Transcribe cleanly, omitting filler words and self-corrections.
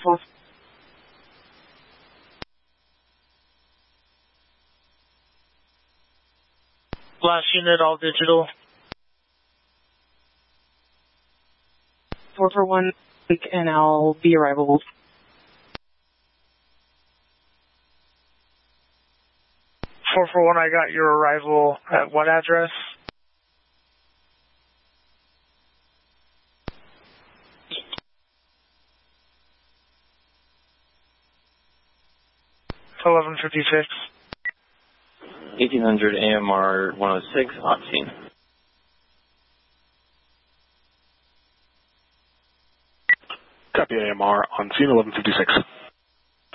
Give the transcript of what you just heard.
12. Last unit, all digital. 441, and I'll be arrival. 441, I got your arrival at what address? $11.56. 1800 AMR 106, Octane. Copy AMR on scene 1156.